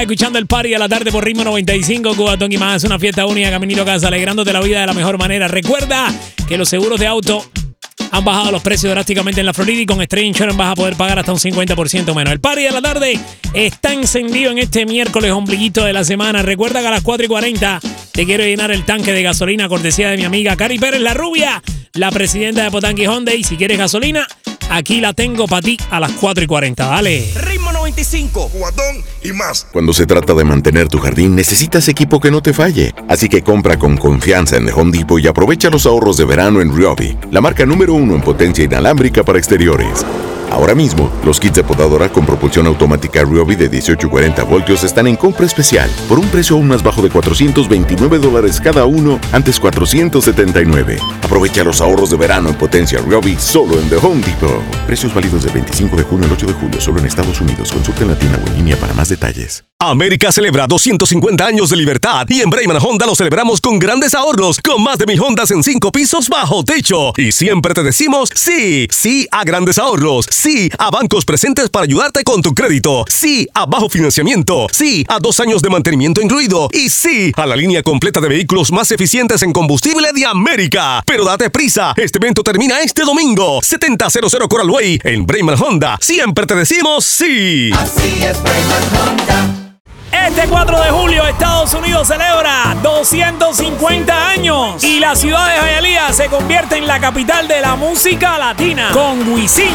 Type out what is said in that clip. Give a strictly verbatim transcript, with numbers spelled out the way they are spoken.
Escuchando el party a la tarde por Ritmo noventa y cinco, Cubatón y más. Una fiesta única, caminito a casa, alegrándote la vida de la mejor manera. Recuerda que los seguros de auto han bajado los precios drásticamente en la Florida y con Estrella Insurance vas a poder pagar hasta un cincuenta por ciento menos. El party de la tarde está encendido en este miércoles ombliguito de la semana. Recuerda que a las cuatro y cuarenta te quiero llenar el tanque de gasolina, cortesía de mi amiga Cari Pérez, la rubia, la presidenta de Potanqui Hyundai. Y si quieres gasolina, aquí la tengo para ti a las cuatro y cuarenta. Dale. Ritmo noventa y cinco, Cubatón y más. Cuando se trata de mantener tu jardín, necesitas equipo que no te falle. Así que compra con confianza en The Home Depot y aprovecha los ahorros de verano en Ryobi, la marca número uno en potencia inalámbrica para exteriores. Ahora mismo, los kits de podadora con propulsión automática Ryobi de dieciocho y cuarenta voltios están en compra especial por un precio aún más bajo de cuatrocientos veintinueve dólares cada uno, antes cuatrocientos setenta y nueve. Aprovecha los ahorros de verano en potencia Ryobi solo en The Home Depot. Precios válidos del veinticinco de junio al ocho de julio solo en Estados Unidos. Consulta en la tienda o en línea para más detalles. América celebra doscientos cincuenta años de libertad y en Brayman Honda lo celebramos con grandes ahorros, con más de mil Hondas en cinco pisos bajo techo. Y siempre te decimos sí, sí a grandes ahorros, sí a bancos presentes para ayudarte con tu crédito, sí a bajo financiamiento, sí a dos años de mantenimiento incluido y sí a la línea completa de vehículos más eficientes en combustible de América. Pero date prisa, este evento termina este domingo, setenta cero Coral Way en Brayman Honda. Siempre te decimos sí. así es Brayman Honda. Este cuatro de julio, Estados Unidos celebra doscientos cincuenta años y la ciudad de Hialeah se convierte en la capital de la música latina con Wisin.